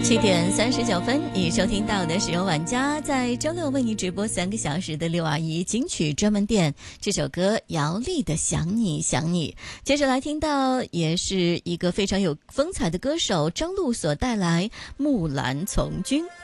7:39，你收听到的是由玩家在周六为你直播3个小时的621金曲专门店，这首歌姚丽的想你想你。接着来听到也是一个非常有风采的歌手张璐所带来木兰从军。